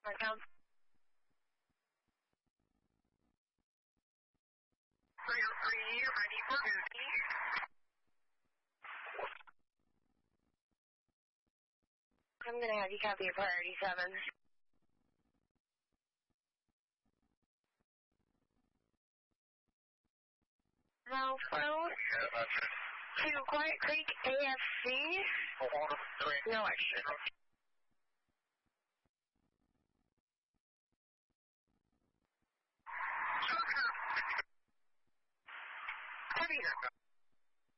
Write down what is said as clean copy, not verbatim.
Markdown. 303, ready for duty. I'm going to have you copy a priority 7. Now, phone to Quiet Creek AFC. No extra. Heavy.